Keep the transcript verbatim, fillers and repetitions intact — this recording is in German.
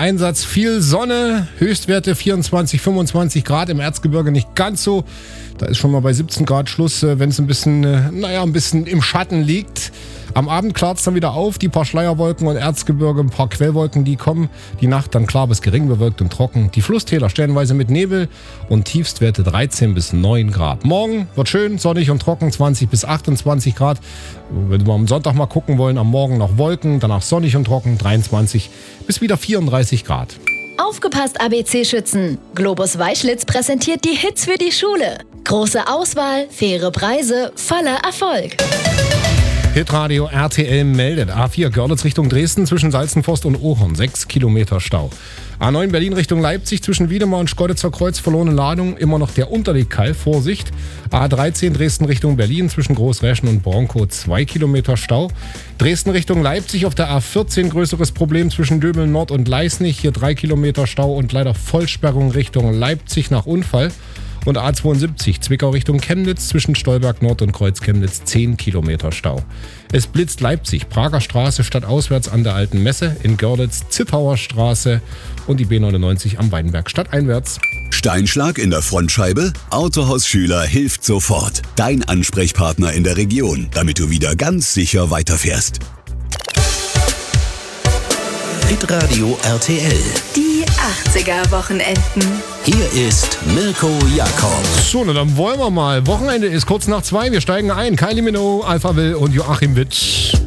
Einsatz. Viel Sonne, Höchstwerte vierundzwanzig, fünfundzwanzig Grad, im Erzgebirge nicht ganz so. Da ist schon mal bei siebzehn Grad Schluss, wenn es ein bisschen, naja, ein bisschen im Schatten liegt. Am Abend klart es dann wieder auf, die paar Schleierwolken und Erzgebirge, ein paar Quellwolken, die kommen. Die Nacht dann klar bis gering bewölkt und trocken. Die Flusstäler stellenweise mit Nebel und Tiefstwerte dreizehn bis neun Grad. Morgen wird schön, sonnig und trocken, zwanzig bis achtundzwanzig Grad. Wenn wir am Sonntag mal gucken wollen, am Morgen noch Wolken, danach sonnig und trocken, dreiundzwanzig bis wieder vierunddreißig Grad. Aufgepasst, A B C-Schützen! Globus Weischlitz präsentiert die Hits für die Schule. Große Auswahl, faire Preise, voller Erfolg. Hitradio R T L meldet. A vier Görlitz Richtung Dresden zwischen Salzenforst und Ohorn. sechs Kilometer Stau. A neun Berlin Richtung Leipzig zwischen Wiedemar und Schkeuditzer Kreuz verlorene Ladung. Immer noch der Unterlegkeil. Vorsicht. A dreizehn Dresden Richtung Berlin zwischen Großräschen und Bronkow. zwei Kilometer Stau. Dresden Richtung Leipzig auf der A vierzehn größeres Problem zwischen Döbeln Nord und Leisnig. Hier drei Kilometer Stau und leider Vollsperrung Richtung Leipzig nach Unfall. Und A zweiundsiebzig Zwickau Richtung Chemnitz zwischen Stolberg Nord und Kreuz Chemnitz zehn Kilometer Stau. Es blitzt Leipzig, Prager Straße stadtauswärts an der Alten Messe, in Görlitz Zittauer Straße und die B neunundneunzig am Weidenberg stadteinwärts. Steinschlag in der Frontscheibe? Autohaus Schüler hilft sofort. Dein Ansprechpartner in der Region, damit du wieder ganz sicher weiterfährst. Hitradio R T L. Die achtziger-Wochenenden. Hier ist Mirko Jacobs. So, na dann wollen wir mal. Wochenende ist kurz nach zwei. Wir steigen ein. Kylie Minogue, Alpha Will und Joachim Witt.